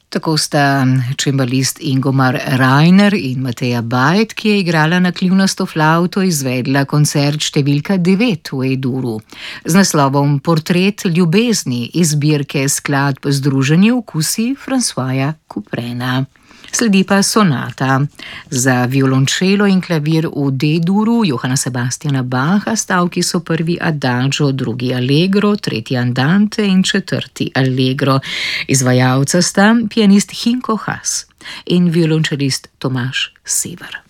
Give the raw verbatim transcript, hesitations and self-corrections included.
Tako sta čembalist Ingomar Reiner in Mateja Bajt, ki je igrala na kljunasto flavto, izvedla koncert številka devet v E-duru z naslovom Portret ljubezni iz zbirke skladb Združeni okusi Francoisa Couperena. Sledi pa sonata za violončelo in klavir v D-duru Johana Sebastiana Bacha. Stavki so prvi adagio, drugi allegro, tretji andante in četrti allegro. Izvajalca sta pianist Hinko Haas in violončelist Tomaž Sever.